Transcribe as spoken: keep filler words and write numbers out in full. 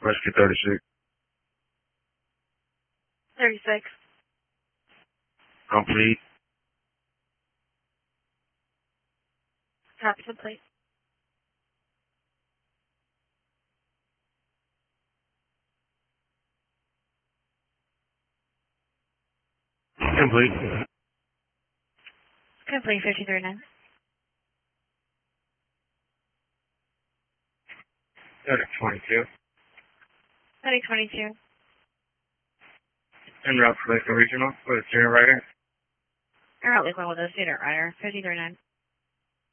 Rescue thirty-six. thirty-six. Complete. Copy complete. Complete. Complete fifty thirty-nine. thirty twenty-two. thirty twenty-two. En route for Lakeville Regional with a student rider. En route Lakeland with a student rider. fifty thirty-nine.